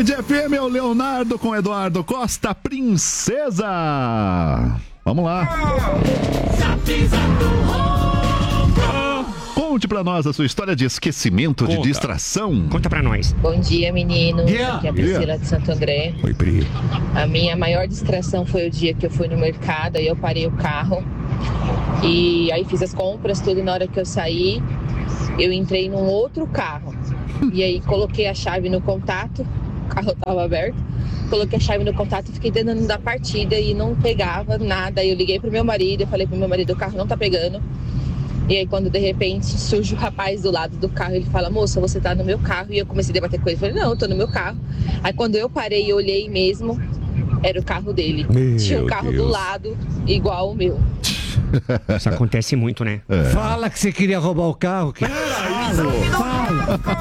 Band FM é o Leonardo com Eduardo Costa, Princesa. Vamos lá. Conte pra nós a sua história de esquecimento, de distração. Conta pra nós. Bom dia, meninos. Aqui é a Priscila de Santo André. Oi, Pri. A minha maior distração foi o dia que eu fui no mercado, aí eu parei o carro e aí fiz as compras, tudo, e na hora que eu saí, eu entrei num outro carro. E aí coloquei a chave no contato, o carro estava aberto, coloquei a chave no contato e fiquei tentando dar partida e não pegava nada. Aí eu liguei pro meu marido, eu falei pro meu marido, o carro não tá pegando. E aí quando de repente surge o rapaz do lado do carro, ele fala, moça, você tá no meu carro. E eu comecei a debater com ele, falei, não, eu tô no meu carro. Aí quando eu parei e olhei mesmo, era o carro dele. Tinha um carro do lado, igual o meu. Isso acontece muito, né? Fala que você queria roubar o carro. Fala.